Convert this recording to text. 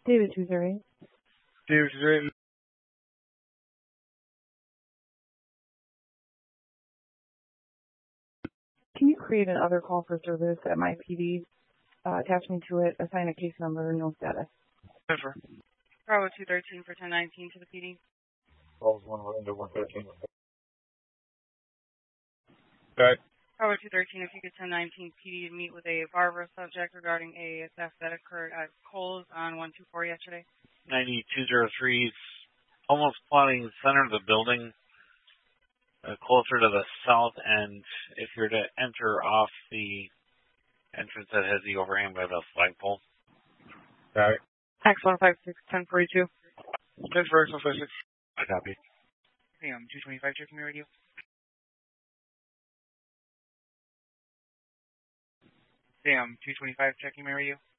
David 208. David 208. Can you create another call for service at my PD? Attach me to it, assign a case number, no status. Never. Bravo 213 for 1019 to the PD. Calls 113. Okay. Bravo 213, if you could 1019 PD to meet with a Barbara subject regarding a theft that occurred at Kohl's on 124 yesterday. 9203, almost plotting center of the building, closer to the south end. If you're to enter off the entrance that has the overhang by the flagpole. Got it. X156 1042. Thanks for X156. I copy. AM 225, checking your radio. AM 225, checking my radio.